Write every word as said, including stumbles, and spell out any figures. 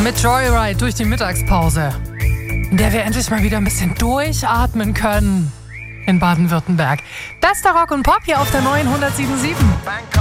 Mit Joyride durch die Mittagspause, in der wir endlich mal wieder ein bisschen durchatmen können in Baden-Württemberg. Bester Rock und Pop hier auf der neuen hundertsieben Komma sieben.